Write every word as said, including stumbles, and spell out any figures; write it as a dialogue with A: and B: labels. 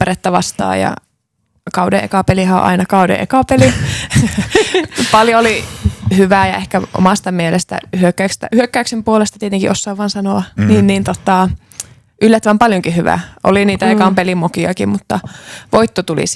A: Tamperetta vastaan ja kauden eka pelihan on aina kauden eka peli. Paljon oli hyvää ja ehkä omasta mielestä hyökkäyksen puolesta tietenkin osaan vaan sanoa. Mm. Niin, niin tota, yllättävän paljonkin hyvää. Oli niitä mm. ekan pelin mokiakin, mutta voitto tuli